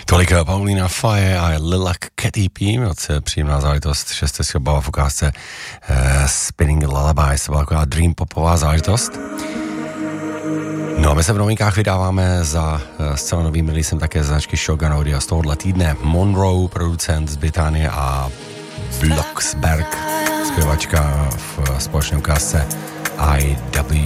Tolik Paulina Faye a Lila Katy P, moc příjemná záležitost, 6. schopala v ukázce Spinning Lullabies, to byla taková dream popová záležitost. No a my se v novinkách vydáváme za zcela novým releasem také značky Shogun Audio z tohohle týdne. Monroe, producent z Británie, a Blocksberg, zpěvačka v společné ukázce IW.